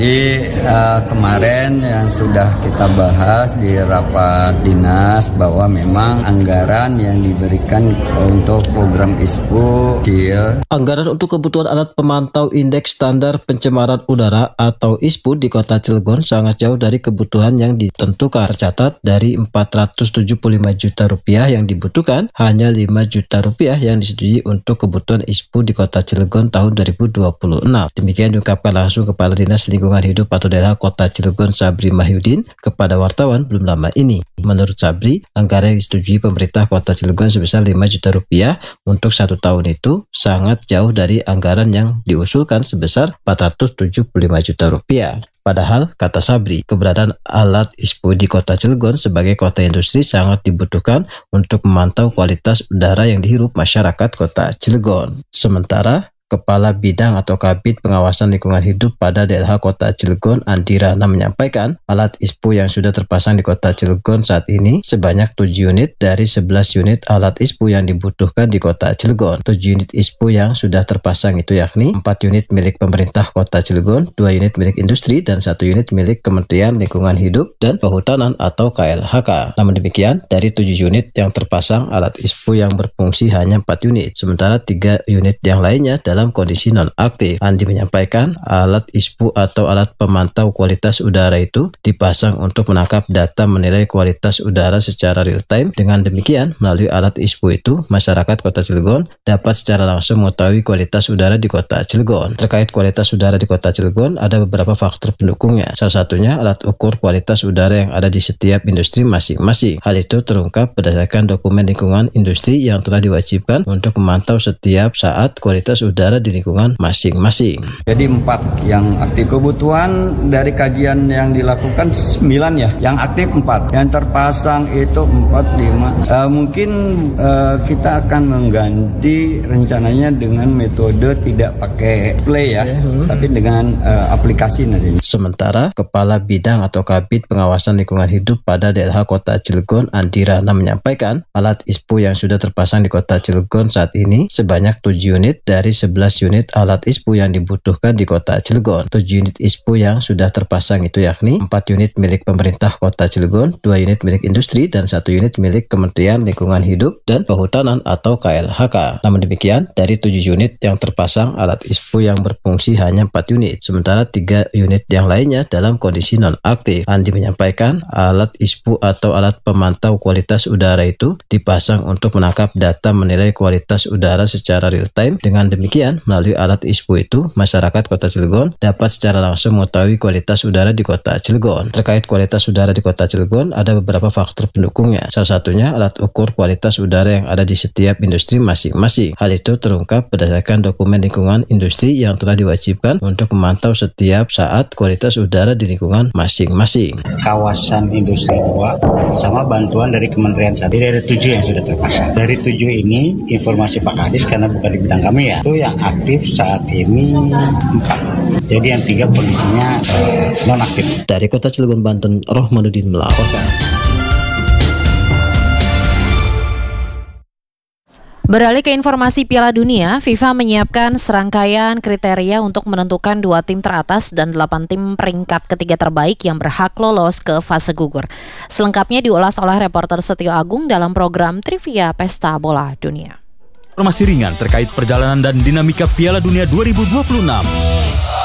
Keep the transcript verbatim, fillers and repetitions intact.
Jadi uh, kemarin yang sudah kita bahas di rapat dinas bahwa memang anggaran yang diberikan untuk program I S P U kecil. Anggaran untuk kebutuhan alat pemantau indeks standar pencemaran udara atau I S P U di Kota Cilegon sangat jauh dari kebutuhan yang ditentukan. Tercatat dari empat ratus tujuh puluh lima juta rupiah yang dibutuhkan, hanya lima juta rupiah yang disetujui untuk kebutuhan I S P U di Kota Cilegon tahun dua ribu dua puluh enam. Demikian diungkapkan langsung Kepala Dinas Lingkungan Hidup atau D L H Kota Cilegon Sabri Mahyudin kepada wartawan belum lama ini. Menurut Sabri, anggaran yang disetujui pemerintah Kota Cilegon sebesar lima juta rupiah untuk satu tahun itu sangat jauh dari anggaran yang diusulkan sebesar empat ratus tujuh puluh lima juta rupiah. Padahal, kata Sabri, keberadaan alat I S P U di Kota Cilegon sebagai kota industri sangat dibutuhkan untuk memantau kualitas udara yang dihirup masyarakat Kota Cilegon. Sementara, Kepala Bidang atau Kabid Pengawasan Lingkungan Hidup pada D L H Kota Cilegon, Andi Rana, menyampaikan alat I S P U yang sudah terpasang di Kota Cilegon saat ini sebanyak tujuh unit dari sebelas unit alat I S P U yang dibutuhkan di Kota Cilegon. tujuh unit I S P U yang sudah terpasang itu yakni empat unit milik pemerintah Kota Cilegon, dua unit milik industri, dan satu unit milik Kementerian Lingkungan Hidup dan Kehutanan atau K L H K. Namun demikian, dari tujuh unit yang terpasang alat I S P U yang berfungsi hanya empat unit, sementara tiga unit yang lainnya dalam dalam kondisi non-aktif. Andi menyampaikan alat I S P U atau alat pemantau kualitas udara itu dipasang untuk menangkap data menilai kualitas udara secara real time. Dengan demikian, melalui alat I S P U itu, masyarakat Kota Cilegon dapat secara langsung mengetahui kualitas udara di Kota Cilegon. Terkait kualitas udara di Kota Cilegon, ada beberapa faktor pendukungnya. Salah satunya alat ukur kualitas udara yang ada di setiap industri masing-masing. Hal itu terungkap berdasarkan dokumen lingkungan industri yang telah diwajibkan untuk memantau setiap saat kualitas udara di lingkungan masing-masing. Jadi empat yang aktif. Kebutuhan dari kajian yang dilakukan sembilan ya. Yang aktif empat. Yang terpasang itu empat, lima. Uh, mungkin uh, kita akan mengganti rencananya dengan metode tidak pakai play ya, hmm. tapi dengan uh, aplikasi nanti. Sementara Kepala Bidang atau Kabid Pengawasan Lingkungan Hidup pada D L H Kota Cilegon, Andi Rana, menyampaikan alat I S P U yang sudah terpasang di Kota Cilegon saat ini sebanyak tujuh unit dari sebelas unit alat I S P U yang dibutuhkan di Kota Cilegon. tujuh unit I S P U yang sudah terpasang itu yakni empat unit milik pemerintah Kota Cilegon, dua unit milik industri, dan satu unit milik Kementerian Lingkungan Hidup dan Kehutanan atau K L H K. Namun demikian, dari tujuh unit yang terpasang alat I S P U yang berfungsi hanya empat unit, sementara tiga unit yang lainnya dalam kondisi non-aktif. Andi menyampaikan alat I S P U atau alat pemantau kualitas udara itu dipasang untuk menangkap data menilai kualitas udara secara real time. Dengan demikian, melalui alat I S P U itu, masyarakat Kota Cilegon dapat secara langsung mengetahui kualitas udara di Kota Cilegon. Terkait kualitas udara di Kota Cilegon, ada beberapa faktor pendukungnya. Salah satunya alat ukur kualitas udara yang ada di setiap industri masing-masing. Hal itu terungkap berdasarkan dokumen lingkungan industri yang telah diwajibkan untuk memantau setiap saat kualitas udara di lingkungan masing-masing. Kawasan industri dua sama bantuan dari Kementerian Satu. Jadi ada tujuh yang sudah terpasang. Dari tujuh ini, informasi Pak Kadis karena bukan di bidang kami ya, itu yang aktif saat ini empat. Jadi yang tiga kondisinya eh, non-aktif. Dari Kota Cilegon, Banten, Rohmanuddin melaporkan. Beralih ke informasi Piala Dunia, FIFA menyiapkan serangkaian kriteria untuk menentukan dua tim teratas dan delapan tim peringkat ketiga terbaik yang berhak lolos ke fase gugur. Selengkapnya diulas oleh reporter Setio Agung dalam program Trivia Pesta Bola Dunia. Informasi ringan terkait perjalanan dan dinamika Piala Dunia dua ribu dua puluh enam.